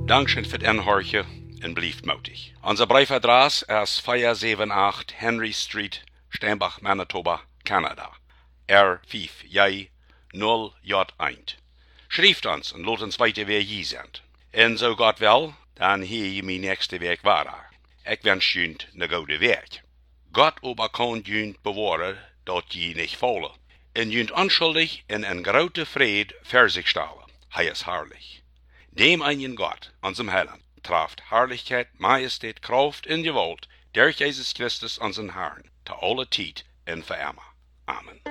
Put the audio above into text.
Dankschön für den Horche en blieft mutig. Unser Briefadress ist 478 Henry Street, Steinbach, Manitoba, Canada. R5J0J1. Schrift uns und lot uns weiter, wer je sind. En so Gott will, dann hier je mijn nächste Weg weiter. Ich wünsch jünt ne gute Weg. Gott aber kann jünt bewahren, dat je nicht fallen. En jünt unschuldig in en grote Fried für sich stellen. Hij is herrlich. Dem einen Gott, unserem Heiland, traft Herrlichkeit, Majestät, Kraft und Gewalt durch Jesus Christus, unseren Herrn, zu aller Zeit und für immer. Amen.